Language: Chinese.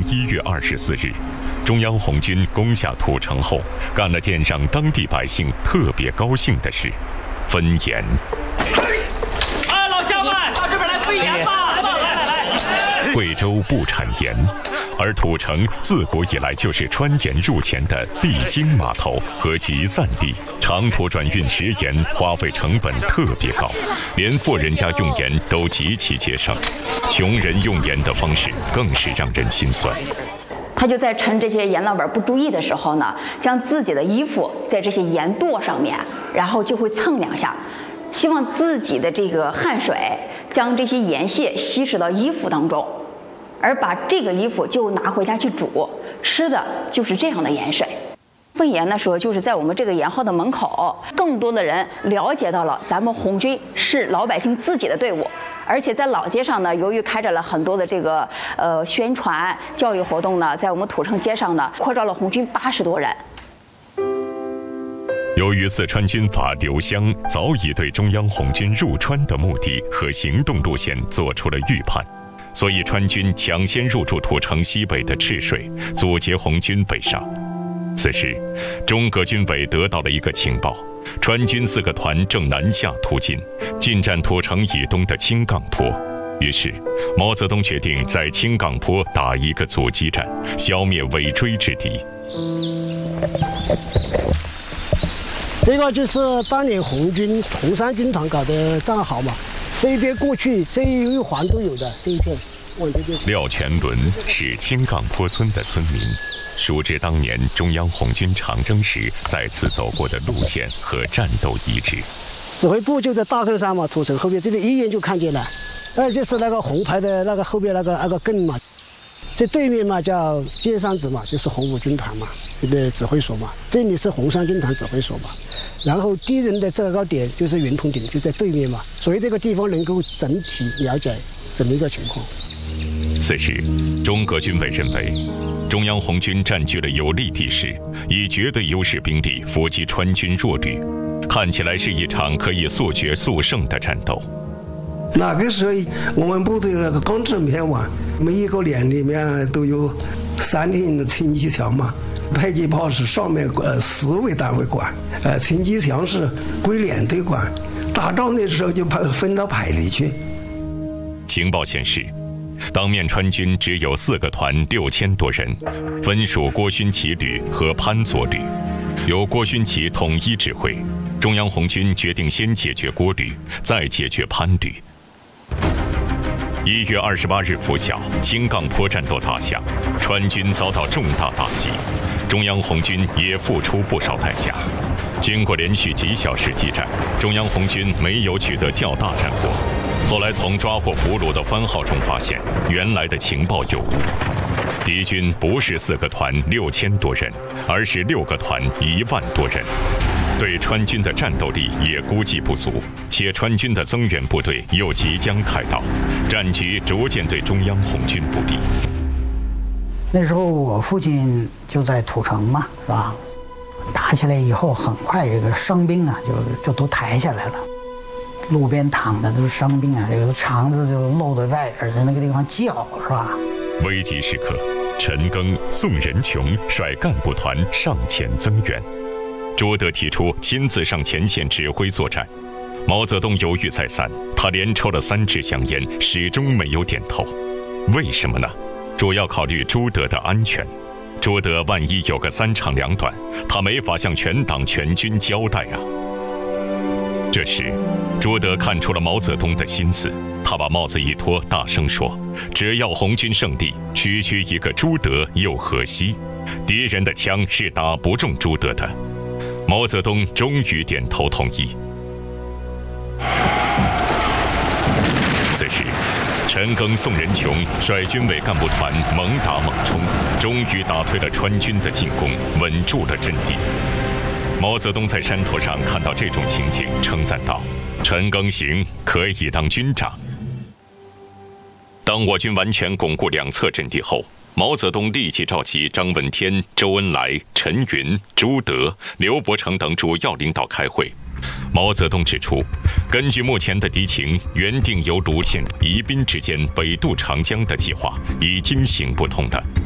1月24日，中央红军攻下土城后，干了件让当地百姓特别高兴的事——分盐。 老乡们，到这边来分盐吧！来！ 贵州不产盐，而土城自古以来就是川盐入黔的必经码头和集散地，长途转运食盐花费成本特别高，连富人家用盐都极其节省，穷人用盐的方式更是让人心酸。 他就在趁这些盐老板不注意的时候呢，将自己的衣服在这些盐垛上面，然后就会蹭2下，希望自己的这个汗水将这些盐屑稀释到衣服当中，而把这个衣服就拿回家去煮，吃的就是这样的盐水。分盐的时候，就是在我们这个盐号的门口，更多的人了解到了咱们红军是老百姓自己的队伍，而且在老街上呢，由于开展了很多的这个宣传教育活动呢，在我们土城街上呢，扩招了红军80多人。 由于四川军阀刘湘早已对中央红军入川的目的和行动路线做出了预判，所以川军抢先入驻土城西北的赤水，阻截红军北上。此时，中革军委得到了一个情报，川军4个团正南下突进，进占土城以东的青岗坡。于是，毛泽东决定在青岗坡打一个阻击战，消灭尾追之敌。 这个就是当年红三军团搞的战壕嘛，这一边过去这一环都有的，这一片往这边。 廖全伦是青岗坡村的村民，熟知当年中央红军长征时再次走过的路线和战斗遗址。 指挥部就在大后山嘛，土城后边，这里一眼就看见了。就是那个红牌的那个后边那个更嘛，这对面嘛叫尖山子嘛，就是红五军团嘛，这个指挥所嘛，这里是红三军团指挥所嘛。然后敌人的制高点就是圆通顶，就在对面嘛，所以这个地方能够整体了解这么一个情况。 此时，中革军委认为，中央红军占据了有利地势，以绝对优势兵力伏击川军弱旅，看起来是一场可以速决速胜的战斗。 那个时候，我们部队刚正偏晚，每一个连里面都有3挺的轻机枪嘛。迫击炮是上面4位单位管，轻机枪是归连队管。打仗的时候就分到排里去。 情报显示，当面川军只有4个团6000多人，分属郭勋祺旅和潘左旅，由郭勋祺统一指挥。中央红军决定先解决郭旅，再解决潘旅。1月28日拂晓，青岗坡战斗打响，川军遭到重大打击，中央红军也付出不少代价。经过连续几小时激战，中央红军没有取得较大战果。后来从抓获俘虏的番号中发现，原来的情报有误，敌军不是4个团6000多人，而是6个团1万多人。对川军的战斗力也估计不足，且川军的增援部队又即将开到，战局逐渐对中央红军不利。 那时候我父亲就在土城嘛，是吧？打起来以后，很快这个伤兵啊就都抬下来了，路边躺的都是伤兵啊，这个肠子就露在外边，在那个地方叫，是吧？ 危急时刻，陈赓、宋仁琼率干部团上前增援。朱德提出亲自上前线指挥作战，毛泽东犹豫再三，他连抽了3支香烟，始终没有点头。为什么呢？主要考虑朱德的安全。朱德万一有个3长2短，他没法向全党全军交代啊。这时，朱德看出了毛泽东的心思，他把帽子一脱，大声说：“只要红军胜利，区区一个朱德又何惜？敌人的枪是打不中朱德的。”毛泽东终于点头同意。此时，陈赓、宋仁琼率军委干部团猛打猛冲，终于打退了川军的进攻，稳住了阵地。毛泽东在山头上看到这种情景，称赞道：“陈赓行，可以当军长。”当我军完全巩固2侧阵地后，毛泽东立即召集张闻天、周恩来、陈云、朱德、刘伯承等主要领导开会。毛泽东指出，根据目前的敌情，原定由泸县、宜宾之间北渡长江的计划已经行不通了。